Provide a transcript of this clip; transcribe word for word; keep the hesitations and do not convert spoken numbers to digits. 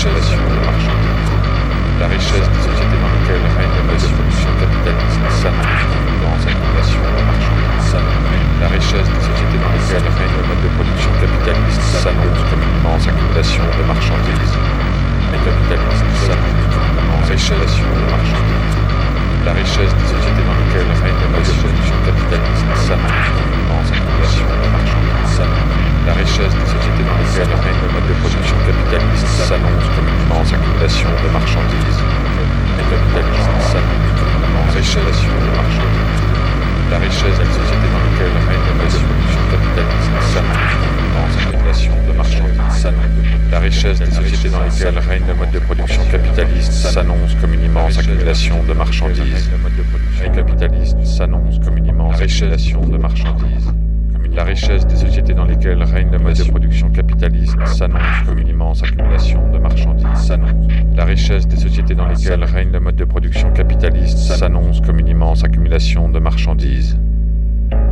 richesse de marchandises. La richesse des sociétés dans lesquelles règne le mode de production capitaliste s'annonce comme une immense accumulation de marchandises. La richesse des sociétés dans lesquelles règne le mode de production capitaliste s'annonce comme une immense accumulation de marchandises. Les capitalistes s'annonce comme une immense accumulation de marchandises. La richesse des sociétés dans lesquelles règne le mode de production capitaliste s'annonce comme une immense accumulation de marchandises. La richesse des sociétés dans lesquelles règne le mode de production capitaliste s'annonce comme une immense accumulation de marchandises. Les capitalistes s'annoncent comme une immense accumulation de marchandises. La richesse des sociétés dans lesquelles règne le mode de production capitaliste s'annonce comme une immense accumulation de marchandises. La richesse des sociétés dans lesquelles règne le mode de production capitaliste s'annonce comme une immense accumulation de marchandises. Les capitalistes s'annoncent comme une immense accumulation de marchandises. La richesse des sociétés dans lesquelles règne le mode de production capitaliste s'annonce comme une immense accumulation de marchandises. La richesse des sociétés dans lesquelles règne le mode de production capitaliste s'annonce comme une immense accumulation de marchandises.